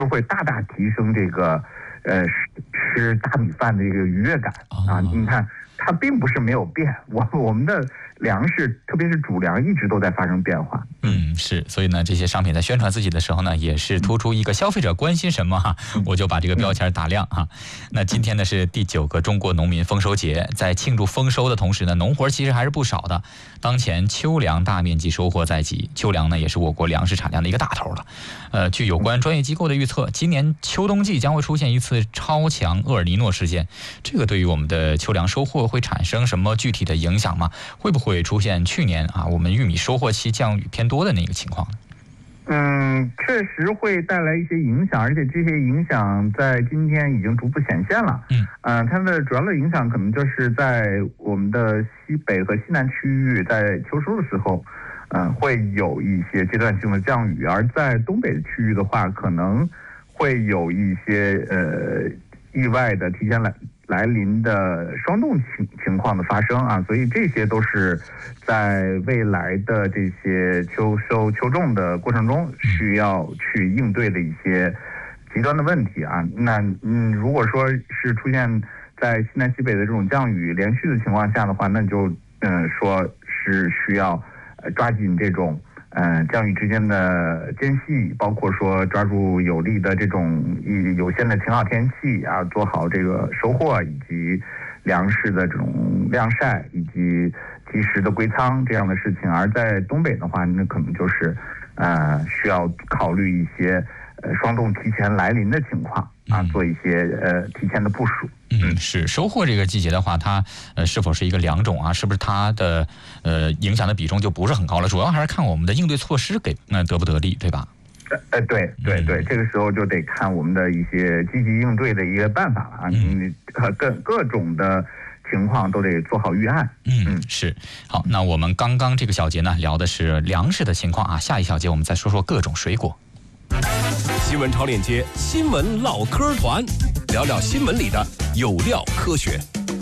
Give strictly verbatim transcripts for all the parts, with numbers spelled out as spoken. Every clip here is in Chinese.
会大大提升这个呃吃大米饭的这个愉悦感啊。你看，它并不是没有变，我我们的粮食，特别是主粮，一直都在发生变化。 嗯，是，所以呢，这些商品在宣传自己的时候呢，也是突出一个消费者关心什么哈，我就把这个标签打亮哈。那今天呢是第九个中国农民丰收节，在庆祝丰收的同时呢，农活其实还是不少的。当前秋粮大面积收获在即，秋粮呢也是我国粮食产量的一个大头了。呃，据有关专业机构的预测，今年秋冬季将会出现一次超强厄尔尼诺事件，这个对于我们的秋粮收获会产生什么具体的影响吗？会不会出现去年啊我们玉米收获期降雨偏多的那个情况呢？ 嗯，确实会带来一些影响，而且这些影响在今天已经逐步显现了。嗯，呃，它的主要的影响可能就是在我们的西北和西南区域，在秋收的时候，嗯、呃，会有一些阶段性的降雨，而在东北的区域的话，可能会有一些呃意外的提前来。来临的霜冻情情况的发生啊，所以这些都是在未来的这些秋收秋种的过程中需要去应对的一些极端的问题啊。那嗯，如果说是出现在西南西北的这种降雨连续的情况下的话，那就嗯说是需要呃抓紧这种。嗯，降雨之间的间隙，包括说抓住有利的这种有限的晴好天气啊，做好这个收获以及粮食的这种晾晒以及及时的归仓这样的事情。而在东北的话，那可能就是呃需要考虑一些呃霜冻提前来临的情况啊，做一些呃提前的部署。 嗯，是收获这个季节的话，它呃是否是一个良种啊？是不是它的呃影响的比重就不是很高了？主要还是看我们的应对措施给呃得不得力，对吧？ 呃，对对对，这个时候就得看我们的一些积极应对的一个办法了啊，你各各种的情况都得做好预案。 嗯嗯，是。好，那我们刚刚这个小节呢聊的是粮食的情况啊，下一小节我们再说说各种水果。 新闻超链接，新闻唠嗑团，聊聊新闻里的有料科学。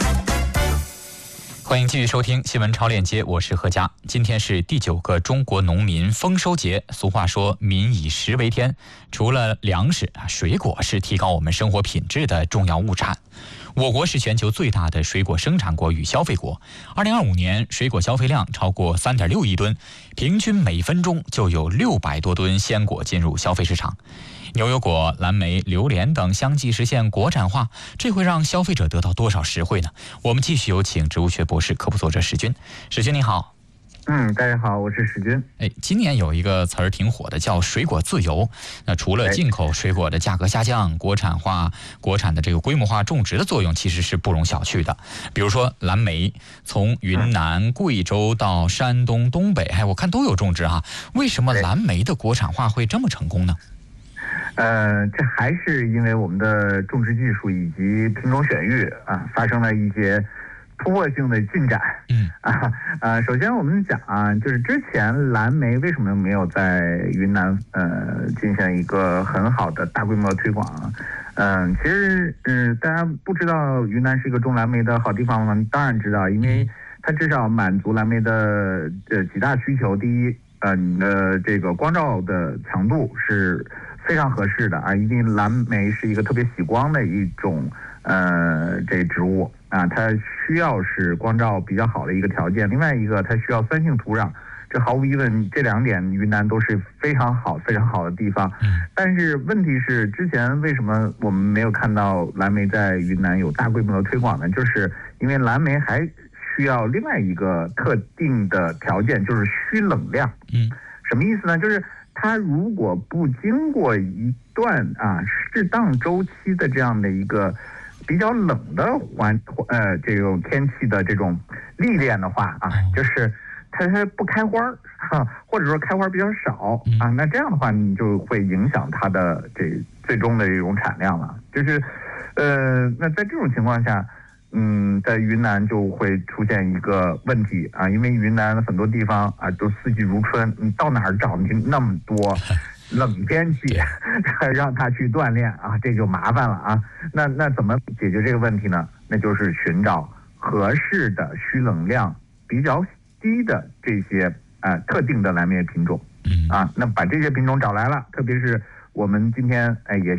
欢迎继续收听新闻超链接，我是何佳。今天是第九个中国农民丰收节，俗话说民以食为天，除了粮食啊，水果是提高我们生活品质的重要物产。我国是全球最大的水果生产国与消费国，二零二五年水果消费量超过三点六亿吨，平均每分钟就有六百多吨鲜果进入消费市场。牛油果、蓝莓、榴莲等相继实现国产化，这会让消费者得到多少实惠呢？我们继续有请植物学博士、科普作者史军。史军你好。 嗯，大家好，我是史军。 哎，今年有一个词儿挺火的，叫水果自由。那除了进口水果的价格下降，国产化、国产的这个规模化种植的作用其实是不容小觑的。比如说蓝莓，从云南、贵州到山东、东北，哎，我看都有种植哈。为什么蓝莓的国产化会这么成功呢？ 呃，这还是因为我们的种植技术以及品种选育啊，发生了一些突破性的进展。嗯啊呃，首先我们讲啊，就是之前蓝莓为什么没有在云南呃进行一个很好的大规模推广？嗯、呃，其实嗯、呃，大家不知道云南是一个种蓝莓的好地方吗？当然知道，因为它至少满足蓝莓的呃几大需求。第一，呃，你的这个光照的强度是非常合适的啊，因为蓝莓是一个特别喜光的一种呃这植物啊，它需要是光照比较好的一个条件。另外一个，它需要酸性土壤，这毫无疑问，这两点云南都是非常好、非常好的地方。但是问题是，之前为什么我们没有看到蓝莓在云南有大规模的推广呢？就是因为蓝莓还需要另外一个特定的条件，就是需冷晾。嗯，什么意思呢？就是它如果不经过一段啊适当周期的这样的一个比较冷的环呃这种天气的这种历练的话啊，就是它它不开花儿哈，或者说开花比较少啊，那这样的话你就会影响它的这最终的这种产量了。就是呃那在这种情况下，嗯，在云南就会出现一个问题啊，因为云南很多地方啊都四季如春，你到哪儿找你那么多冷天气，让他去锻炼啊，这就麻烦了啊。那那怎么解决这个问题呢？那就是寻找合适的需冷量比较低的这些呃特定的蓝莓品种啊。那把这些品种找来了，特别是我们今天哎也